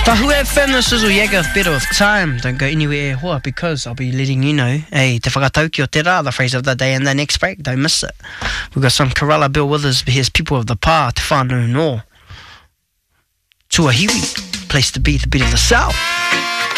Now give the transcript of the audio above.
Tahu FM, this is Uyaga, bit of time. Don't go anywhere hoa, because I'll be letting you know, hey, te whakatau ki o te rā, the phrase of the day, and the next break, don't miss it. We've got some Kerala Bill with us, his people of the pā, te whānau no. Tuahiwi, place to be, the beat of the south.